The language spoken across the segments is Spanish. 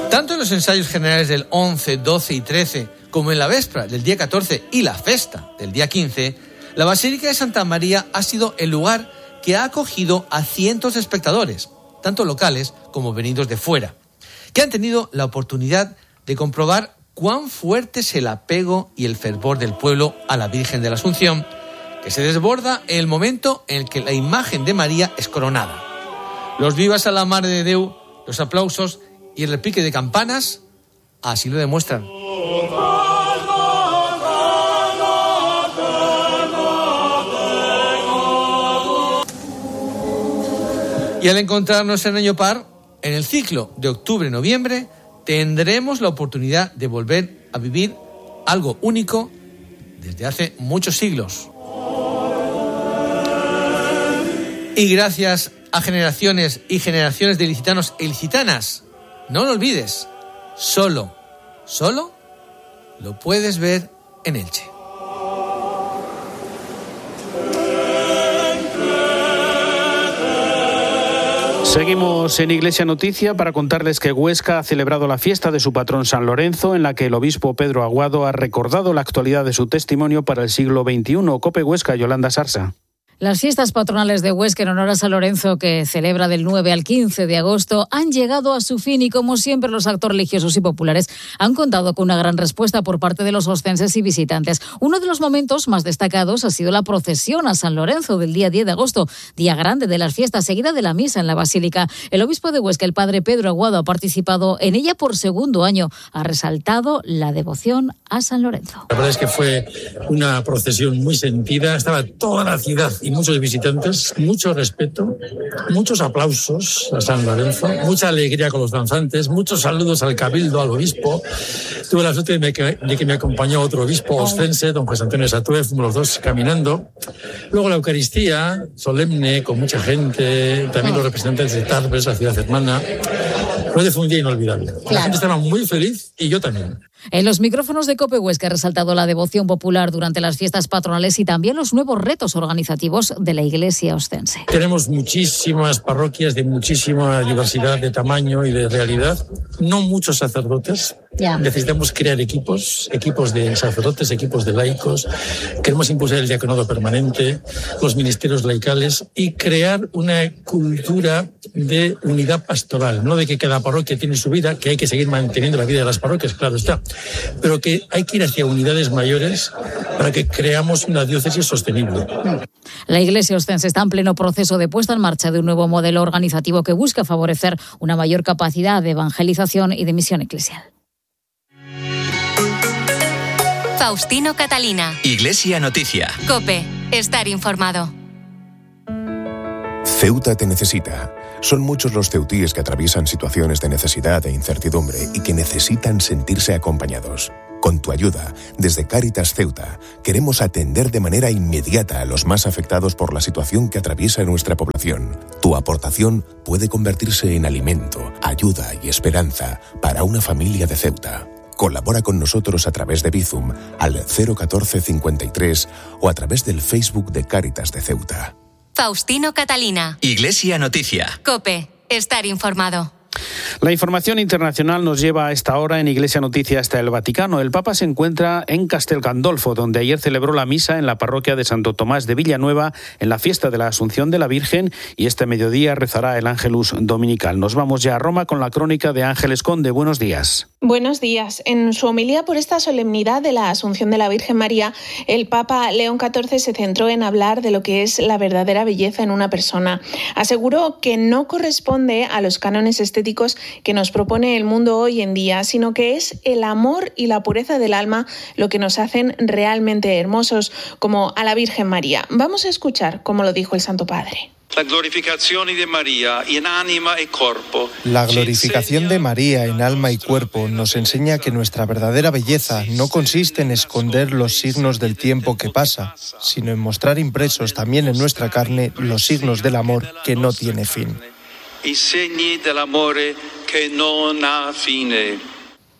Tanto en los ensayos generales del 11, 12 y 13, como en la véspera del día 14 y la festa del día 15, la Basílica de Santa María ha sido el lugar que ha acogido a cientos de espectadores, tanto locales como venidos de fuera, que han tenido la oportunidad de comprobar cuán fuerte es el apego y el fervor del pueblo a la Virgen de la Asunción, que se desborda en el momento en el que la imagen de María es coronada. Los vivas a la Mare de Déu, los aplausos y el repique de campanas así lo demuestran. Y al encontrarnos en año par, en el ciclo de octubre-noviembre, tendremos la oportunidad de volver a vivir algo único desde hace muchos siglos. Y gracias a generaciones y generaciones de ilicitanos e ilicitanas, no lo olvides, solo lo puedes ver en Elche. Seguimos en Iglesia Noticia para contarles que Huesca ha celebrado la fiesta de su patrón San Lorenzo, en la que el obispo Pedro Aguado ha recordado la actualidad de su testimonio para el siglo XXI. COPE Huesca, Yolanda Sarsa. Las fiestas patronales de Huesca en honor a San Lorenzo, que celebra del 9 al 15 de agosto, han llegado a su fin y, como siempre, los actos religiosos y populares han contado con una gran respuesta por parte de los oscenses y visitantes. Uno de los momentos más destacados ha sido la procesión a San Lorenzo del día 10 de agosto, día grande de las fiestas, seguida de la misa en la Basílica. El obispo de Huesca, el padre Pedro Aguado, ha participado en ella por segundo año. Ha resaltado la devoción a San Lorenzo. La verdad es que fue una procesión muy sentida, estaba toda la ciudad y muchos visitantes, mucho respeto, muchos aplausos a San Lorenzo, mucha alegría con los danzantes, muchos saludos al cabildo, al obispo. Tuve la suerte de que me acompañó otro obispo oscense, don José Antonio Satúe, fuimos los dos caminando. Luego la Eucaristía, solemne, con mucha gente, también los representantes de Tarbes, la ciudad hermana. Fue un día inolvidable. Claro. La gente estaba muy feliz y yo también. En los micrófonos de COPE Huesca ha resaltado la devoción popular durante las fiestas patronales y también los nuevos retos organizativos de la Iglesia oscense. Tenemos muchísimas parroquias de muchísima diversidad de tamaño y de realidad, no muchos sacerdotes. Necesitamos crear equipos de sacerdotes, equipos de laicos. Queremos impulsar el diaconado permanente, los ministerios laicales y crear una cultura de unidad pastoral, no de que cada parroquia tiene su vida, que hay que seguir manteniendo la vida de las parroquias, claro está, pero que hay que ir hacia unidades mayores para que creamos una diócesis sostenible. La Iglesia oscense está en pleno proceso de puesta en marcha de un nuevo modelo organizativo que busca favorecer una mayor capacidad de evangelización y de misión eclesial. Faustino Catalina. Iglesia Noticia. COPE. Estar informado. Ceuta te necesita. Son muchos los ceutíes que atraviesan situaciones de necesidad e incertidumbre y que necesitan sentirse acompañados. Con tu ayuda, desde Cáritas Ceuta, queremos atender de manera inmediata a los más afectados por la situación que atraviesa nuestra población. Tu aportación puede convertirse en alimento, ayuda y esperanza para una familia de Ceuta. Colabora con nosotros a través de Bizum al 014 53 o a través del Facebook de Cáritas de Ceuta. Faustino Catalina. Iglesia Noticia. COPE. Estar informado. La información internacional nos lleva a esta hora en Iglesia Noticia hasta el Vaticano. El Papa se encuentra en Castel Gandolfo, donde ayer celebró la misa en la parroquia de Santo Tomás de Villanueva en la fiesta de la Asunción de la Virgen, y este mediodía rezará el Ángelus Dominical. Nos vamos ya a Roma con la crónica de Ángeles Conde. Buenos días. Buenos días. En su homilía por esta solemnidad de la Asunción de la Virgen María, el Papa León XIV se centró en hablar de lo que es la verdadera belleza en una persona. Aseguró que no corresponde a los cánones estéticos que nos propone el mundo hoy en día, sino que es el amor y la pureza del alma lo que nos hacen realmente hermosos, como a la Virgen María. Vamos a escuchar cómo lo dijo el Santo Padre. La glorificación de María en alma y cuerpo. La glorificación de María en alma y cuerpo nos enseña que nuestra verdadera belleza no consiste en esconder los signos del tiempo que pasa, sino en mostrar impresos también en nuestra carne los signos del amor que no tiene fin. I segni dell'amore che non ha fine.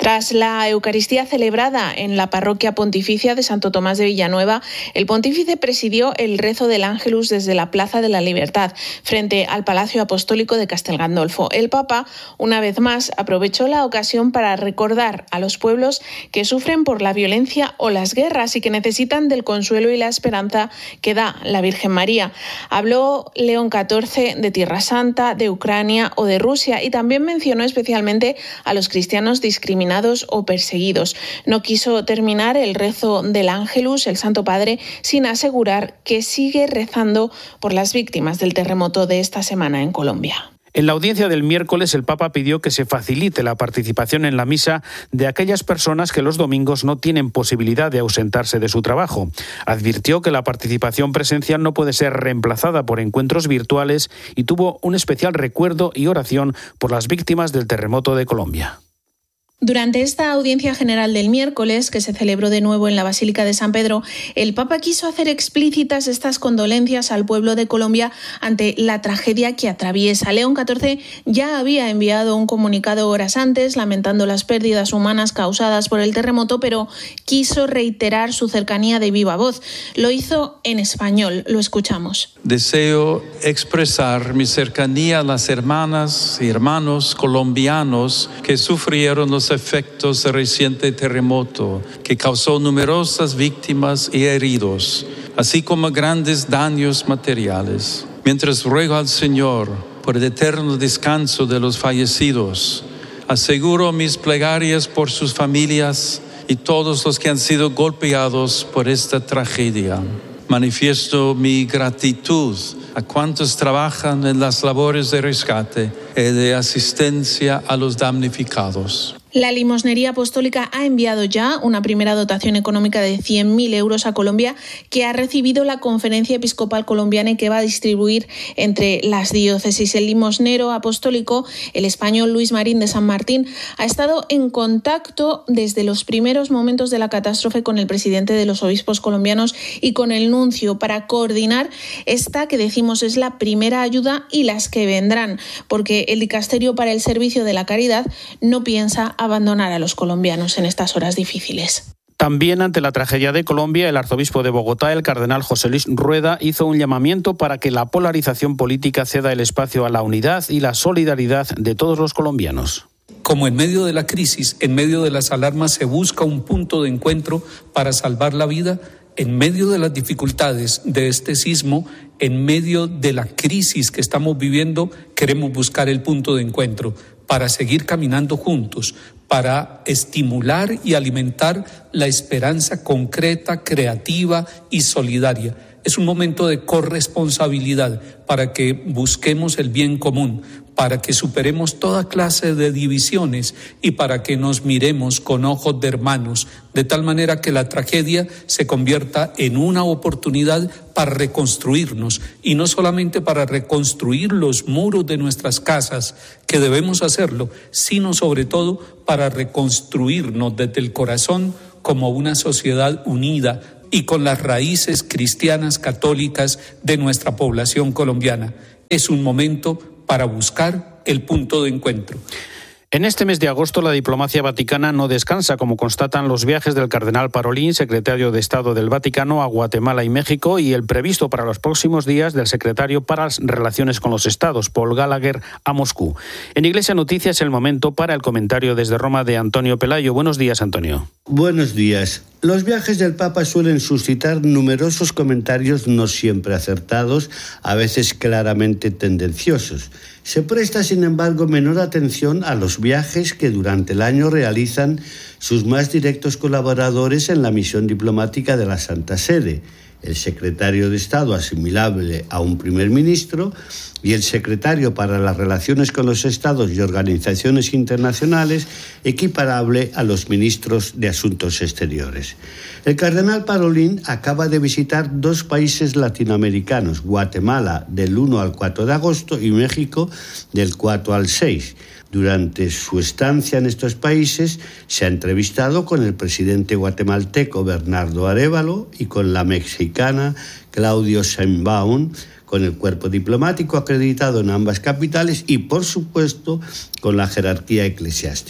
Tras la Eucaristía celebrada en la parroquia pontificia de Santo Tomás de Villanueva, el pontífice presidió el rezo del Ángelus desde la Plaza de la Libertad, frente al Palacio Apostólico de Castel Gandolfo. El Papa, una vez más, aprovechó la ocasión para recordar a los pueblos que sufren por la violencia o las guerras y que necesitan del consuelo y la esperanza que da la Virgen María. Habló León XIV de Tierra Santa, de Ucrania o de Rusia y también mencionó especialmente a los cristianos discriminados o perseguidos. No quiso terminar el rezo del Ángelus, el Santo Padre, sin asegurar que sigue rezando por las víctimas del terremoto de esta semana en Colombia. En la audiencia del miércoles, el Papa pidió que se facilite la participación en la misa de aquellas personas que los domingos no tienen posibilidad de ausentarse de su trabajo. Advirtió que la participación presencial no puede ser reemplazada por encuentros virtuales y tuvo un especial recuerdo y oración por las víctimas del terremoto de Colombia. Durante esta audiencia general del miércoles, que se celebró de nuevo en la Basílica de San Pedro, el Papa quiso hacer explícitas estas condolencias al pueblo de Colombia ante la tragedia que atraviesa. León XIV ya había enviado un comunicado horas antes lamentando las pérdidas humanas causadas por el terremoto, pero quiso reiterar su cercanía de viva voz. Lo hizo en español. Lo escuchamos. Deseo expresar mi cercanía a las hermanas y hermanos colombianos que sufrieron los efectos del reciente terremoto que causó numerosas víctimas y heridos, así como grandes daños materiales. Mientras ruego al Señor por el eterno descanso de los fallecidos, aseguro mis plegarias por sus familias y todos los que han sido golpeados por esta tragedia. Manifiesto mi gratitud a cuantos trabajan en las labores de rescate y de asistencia a los damnificados. La Limosnería Apostólica ha enviado ya una primera dotación económica de 100.000 euros a Colombia, que ha recibido la Conferencia Episcopal Colombiana y que va a distribuir entre las diócesis. El limosnero apostólico, el español Luis Marín de San Martín, ha estado en contacto desde los primeros momentos de la catástrofe con el presidente de los obispos colombianos y con el nuncio para coordinar esta que decimos es la primera ayuda y las que vendrán, porque el Dicasterio para el Servicio de la Caridad no piensa abandonar a los colombianos en estas horas difíciles. También ante la tragedia de Colombia, el arzobispo de Bogotá, el cardenal José Luis Rueda, hizo un llamamiento para que la polarización política ceda el espacio a la unidad y la solidaridad de todos los colombianos. Como en medio de la crisis, en medio de las alarmas, se busca un punto de encuentro para salvar la vida, en medio de las dificultades de este sismo, en medio de la crisis que estamos viviendo, queremos buscar el punto de encuentro para seguir caminando juntos, para estimular y alimentar la esperanza concreta, creativa y solidaria. Es un momento de corresponsabilidad para que busquemos el bien común, para que superemos toda clase de divisiones y para que nos miremos con ojos de hermanos, de tal manera que la tragedia se convierta en una oportunidad para reconstruirnos, y no solamente para reconstruir los muros de nuestras casas, que debemos hacerlo, sino sobre todo para reconstruirnos desde el corazón como una sociedad unida y con las raíces cristianas católicas de nuestra población colombiana. Es un momento para buscar el punto de encuentro. En este mes de agosto, la diplomacia vaticana no descansa, como constatan los viajes del cardenal Parolin, secretario de Estado del Vaticano, a Guatemala y México, y el previsto para los próximos días del secretario para las Relaciones con los Estados, Paul Gallagher, a Moscú. En Iglesia Noticias, el momento para el comentario desde Roma de Antonio Pelayo. Buenos días, Antonio. Buenos días. Los viajes del Papa suelen suscitar numerosos comentarios no siempre acertados, a veces claramente tendenciosos. Se presta, sin embargo, menor atención a los viajes que durante el año realizan sus más directos colaboradores en la misión diplomática de la Santa Sede, el secretario de Estado asimilable a un primer ministro y el secretario para las Relaciones con los Estados y organizaciones internacionales equiparable a los ministros de Asuntos Exteriores. El cardenal Parolin acaba de visitar 2 países latinoamericanos, Guatemala del 1 al 4 de agosto y México del 4 al 6. Durante su estancia en estos países se ha entrevistado con el presidente guatemalteco Bernardo Arévalo y con la mexicana Claudia Sheinbaum, con el cuerpo diplomático acreditado en ambas capitales y, por supuesto, con la jerarquía eclesiástica.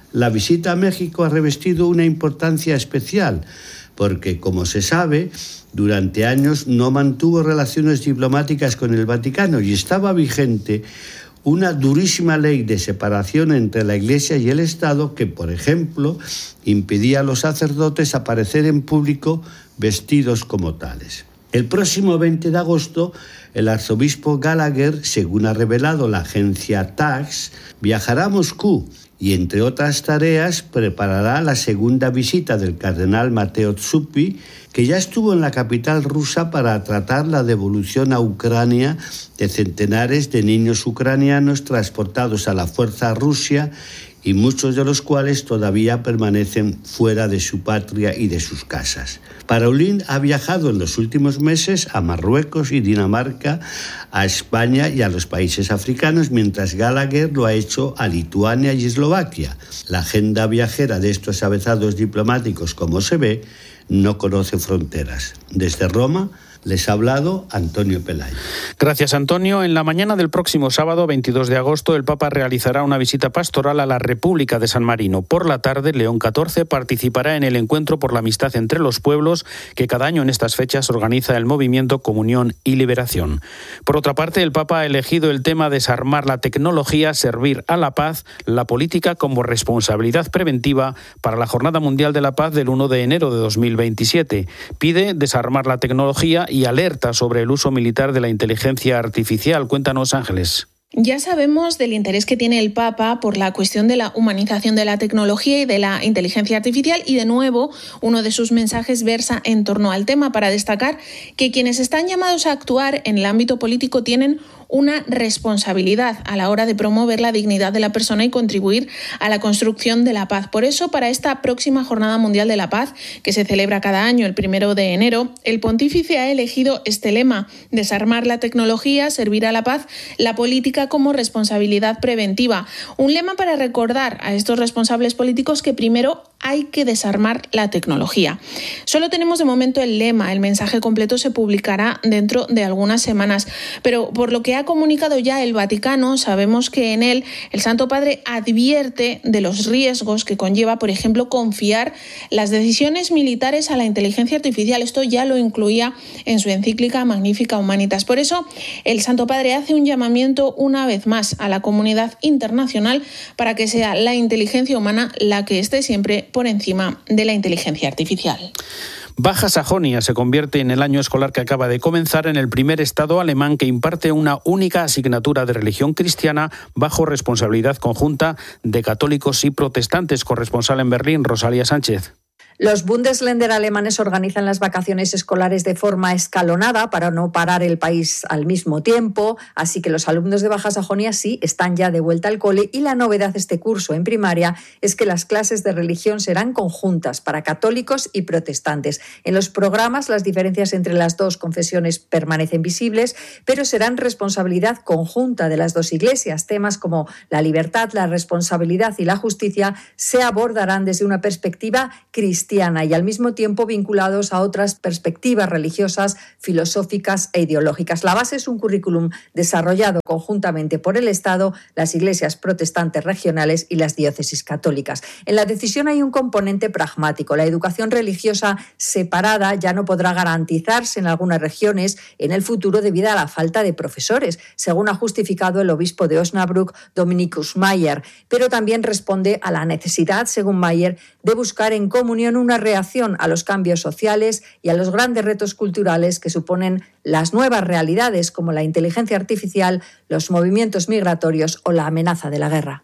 La visita a México ha revestido una importancia especial, porque, como se sabe, durante años no mantuvo relaciones diplomáticas con el Vaticano y estaba vigente una durísima ley de separación entre la Iglesia y el Estado que, por ejemplo, impedía a los sacerdotes aparecer en público vestidos como tales. El próximo 20 de agosto, el arzobispo Gallagher, según ha revelado la agencia TASS, viajará a Moscú y, entre otras tareas, preparará la segunda visita del cardenal Mateo Zuppi, que ya estuvo en la capital rusa para tratar la devolución a Ucrania de centenares de niños ucranianos transportados a la fuerza a Rusia y muchos de los cuales todavía permanecen fuera de su patria y de sus casas. Parolin ha viajado en los últimos meses a Marruecos y Dinamarca, a España y a los países africanos, mientras Gallagher lo ha hecho a Lituania y Eslovaquia. La agenda viajera de estos avezados diplomáticos, como se ve, no conoce fronteras. Desde Roma les ha hablado Antonio Pelayo. Gracias, Antonio. En la mañana del próximo sábado, 22 de agosto, el Papa realizará una visita pastoral a la República de San Marino. Por la tarde, León XIV participará en el Encuentro por la Amistad entre los Pueblos, que cada año en estas fechas organiza el movimiento Comunión y Liberación. Por otra parte, el Papa ha elegido el tema desarmar la tecnología, servir a la paz, la política como responsabilidad preventiva para la Jornada Mundial de la Paz del 1 de enero de 2027. Pide desarmar la tecnología y alerta sobre el uso militar de la inteligencia artificial. Cuéntanos, Ángeles. Ya sabemos del interés que tiene el Papa por la cuestión de la humanización de la tecnología y de la inteligencia artificial y, de nuevo, uno de sus mensajes versa en torno al tema para destacar que quienes están llamados a actuar en el ámbito político tienen una responsabilidad a la hora de promover la dignidad de la persona y contribuir a la construcción de la paz. Por eso, para esta próxima Jornada Mundial de la Paz, que se celebra cada año el 1 de enero, el pontífice ha elegido este lema: desarmar la tecnología, servir a la paz, la política como responsabilidad preventiva. Un lema para recordar a estos responsables políticos que primero hay que desarmar la tecnología. Solo tenemos de momento el lema, el mensaje completo se publicará dentro de algunas semanas, pero por lo que ha comunicado ya el Vaticano, sabemos que en él el Santo Padre advierte de los riesgos que conlleva, por ejemplo, confiar las decisiones militares a la inteligencia artificial. Esto ya lo incluía en su encíclica Magnificat Humanitas. Por eso, el Santo Padre hace un llamamiento una vez más a la comunidad internacional para que sea la inteligencia humana la que esté siempre por encima de la inteligencia artificial. Baja Sajonia se convierte en el año escolar que acaba de comenzar en el primer estado alemán que imparte una única asignatura de religión cristiana bajo responsabilidad conjunta de católicos y protestantes. Corresponsal en Berlín, Rosalía Sánchez. Los Bundesländer alemanes organizan las vacaciones escolares de forma escalonada para no parar el país al mismo tiempo, así que los alumnos de Baja Sajonia sí están ya de vuelta al cole y la novedad de este curso en primaria es que las clases de religión serán conjuntas para católicos y protestantes. En los programas las diferencias entre las dos confesiones permanecen visibles, pero serán responsabilidad conjunta de las dos iglesias. Temas como la libertad, la responsabilidad y la justicia se abordarán desde una perspectiva cristiana y al mismo tiempo vinculados a otras perspectivas religiosas, filosóficas e ideológicas. La base es un currículum desarrollado conjuntamente por el Estado, las iglesias protestantes regionales y las diócesis católicas. En la decisión hay un componente pragmático. La educación religiosa separada ya no podrá garantizarse en algunas regiones en el futuro debido a la falta de profesores, según ha justificado el obispo de Osnabrück, Dominikus Mayer, pero también responde a la necesidad, según Mayer, de buscar en comunión una reacción a los cambios sociales y a los grandes retos culturales que suponen las nuevas realidades como la inteligencia artificial, los movimientos migratorios o la amenaza de la guerra.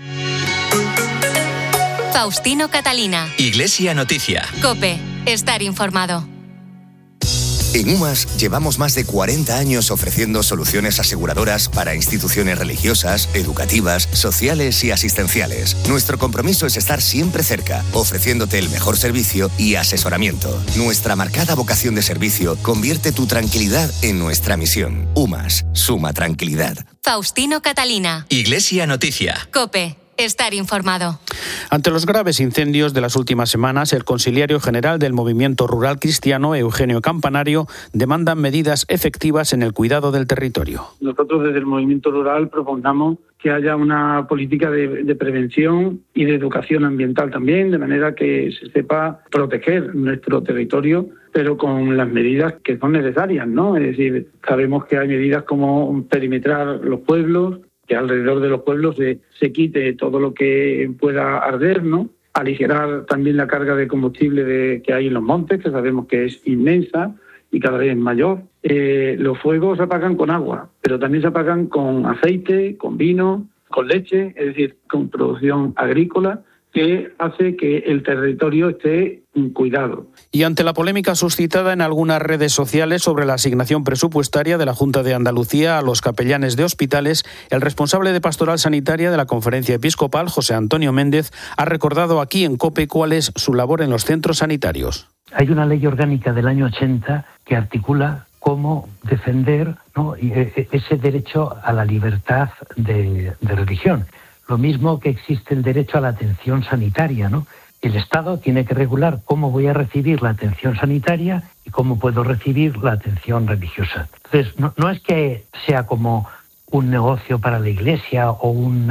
Faustino Catalina. Iglesia Noticia. COPE. Estar informado. En UMAS llevamos más de 40 años ofreciendo soluciones aseguradoras para instituciones religiosas, educativas, sociales y asistenciales. Nuestro compromiso es estar siempre cerca, ofreciéndote el mejor servicio y asesoramiento. Nuestra marcada vocación de servicio convierte tu tranquilidad en nuestra misión. UMAS, suma tranquilidad. Faustino Catalina. Iglesia Noticia. COPE. estar informado. Ante los graves incendios de las últimas semanas, el consiliario general del Movimiento Rural Cristiano, Eugenio Campanario, demanda medidas efectivas en el cuidado del territorio. Nosotros desde el Movimiento Rural propongamos que haya una política de prevención y de educación ambiental también, de manera que se sepa proteger nuestro territorio, pero con las medidas que son necesarias, ¿no? Es decir, sabemos que hay medidas como perimetrar los pueblos, que alrededor de los pueblos se quite todo lo que pueda arder, ¿no? Aligerar también la carga de combustible que hay en los montes, que sabemos que es inmensa y cada vez mayor. Los fuegos se apagan con agua, pero también se apagan con aceite, con vino, con leche, es decir, con producción agrícola, que hace que el territorio esté cuidado. Y ante la polémica suscitada en algunas redes sociales sobre la asignación presupuestaria de la Junta de Andalucía a los capellanes de hospitales, el responsable de Pastoral Sanitaria de la Conferencia Episcopal, José Antonio Méndez, ha recordado aquí en COPE cuál es su labor en los centros sanitarios. Hay una ley orgánica del año 80 que articula cómo defender, ¿no?, ese derecho a la libertad de religión. Lo mismo que existe el derecho a la atención sanitaria, ¿no? El Estado tiene que regular cómo voy a recibir la atención sanitaria y cómo puedo recibir la atención religiosa. Entonces, no es que sea como un negocio para la Iglesia o un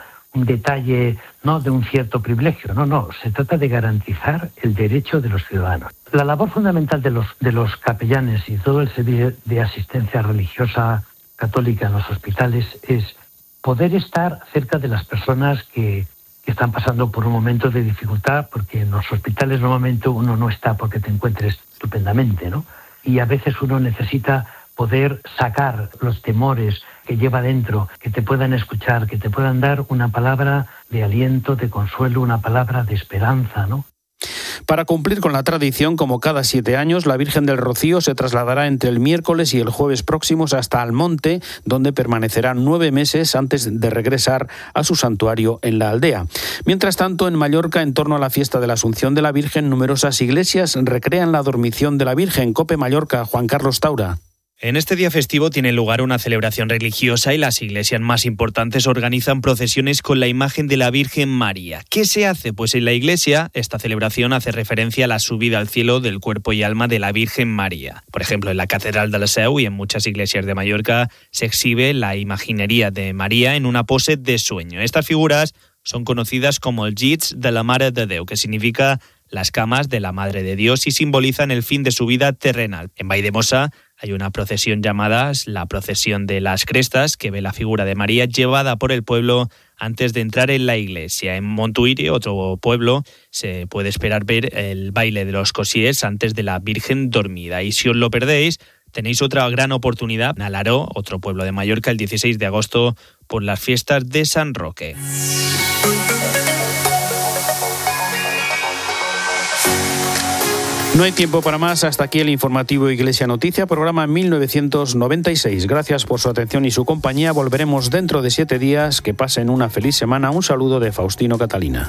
detalle, ¿no?, de un cierto privilegio. No, se trata de garantizar el derecho de los ciudadanos. La labor fundamental de los capellanes y todo el servicio de asistencia religiosa católica en los hospitales es poder estar cerca de las personas que están pasando por un momento de dificultad, porque en los hospitales normalmente uno no está porque te encuentres estupendamente, ¿no? Y a veces uno necesita poder sacar los temores que lleva dentro, que te puedan escuchar, que te puedan dar una palabra de aliento, de consuelo, una palabra de esperanza, ¿no? Para cumplir con la tradición, como cada 7 años, la Virgen del Rocío se trasladará entre el miércoles y el jueves próximos hasta Almonte, donde permanecerá 9 meses antes de regresar a su santuario en la aldea. Mientras tanto, en Mallorca, en torno a la fiesta de la Asunción de la Virgen, numerosas iglesias recrean la dormición de la Virgen. COPE Mallorca, Juan Carlos Taura. En este día festivo tiene lugar una celebración religiosa y las iglesias más importantes organizan procesiones con la imagen de la Virgen María. ¿Qué se hace? Pues en la iglesia esta celebración hace referencia a la subida al cielo del cuerpo y alma de la Virgen María. Por ejemplo, en la Catedral de la Seu y en muchas iglesias de Mallorca se exhibe la imaginería de María en una pose de sueño. Estas figuras son conocidas como el llits de la Mare de Déu, que significa las camas de la Madre de Dios y simbolizan el fin de su vida terrenal. En Valldemossa hay una procesión llamada la Procesión de las Crestas, que ve la figura de María llevada por el pueblo antes de entrar en la iglesia. En Montuïri, otro pueblo, se puede esperar ver el baile de los cosiers antes de la Virgen dormida. Y si os lo perdéis, tenéis otra gran oportunidad en Alaró, otro pueblo de Mallorca, el 16 de agosto, por las fiestas de San Roque. No hay tiempo para más. Hasta aquí el informativo Iglesia Noticia, programa 1996. Gracias por su atención y su compañía. Volveremos dentro de 7 días. Que pasen una feliz semana. Un saludo de Faustino Catalina.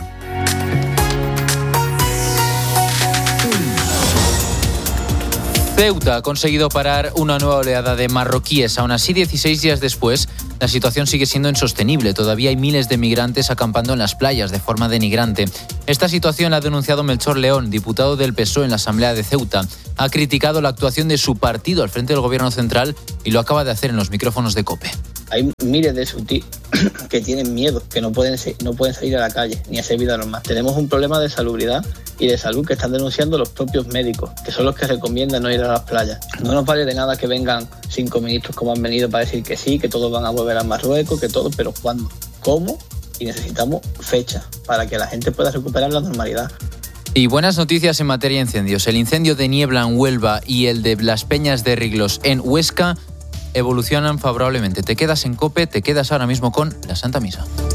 Ceuta ha conseguido parar una nueva oleada de marroquíes. Aún así, 16 días después, la situación sigue siendo insostenible. Todavía hay miles de migrantes acampando en las playas de forma denigrante. Esta situación la ha denunciado Melchor León, diputado del PSOE en la Asamblea de Ceuta. Ha criticado la actuación de su partido al frente del Gobierno central y lo acaba de hacer en los micrófonos de COPE. Hay miles de subtíos que tienen miedo, que no pueden salir a la calle ni hacer vida normal. Tenemos un problema de salubridad y de salud que están denunciando los propios médicos, que son los que recomiendan no ir a las playas. No nos vale de nada que vengan 5 ministros como han venido para decir que sí, que todos van a volver a Marruecos, que todo, pero ¿cuándo? ¿Cómo? Y necesitamos fecha para que la gente pueda recuperar la normalidad. Y buenas noticias en materia de incendios. El incendio de Niebla en Huelva y el de Las Peñas de Riglos en Huesca evolucionan favorablemente. Te quedas en COPE, te quedas ahora mismo con la Santa Misa.